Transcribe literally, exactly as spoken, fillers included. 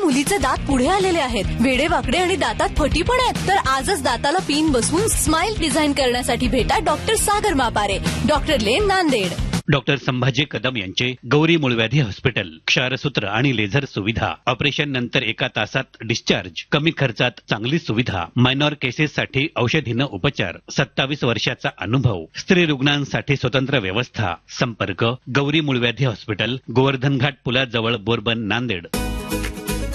मुलीचे दात पुढे आलेले आहेत, वेडे वाकडे आणि दातात फटी पण आहेत. तर आजच दाताला पिन बसवून स्माइल डिझाईन करण्यासाठी भेटा डॉक्टर सागर मापारे, डॉक्टर लेन, नांदेड. डॉक्टर संभाजी कदम यांचे गौरी मूळव्याधी हॉस्पिटल. क्षारसूत्र आणि लेझर सुविधा. ऑपरेशन नंतर एका तासात डिस्चार्ज. कमी खर्चात चांगली सुविधा. मायनॉर केसेससाठी औषधीनं उपचार. सत्तावीस वर्षाचा अनुभव. स्त्री रुग्णांसाठी स्वतंत्र व्यवस्था. संपर्क गौरी मूळव्याधी हॉस्पिटल, गोवर्धन घाट पुलाजवळ, बोरबन, नांदेड.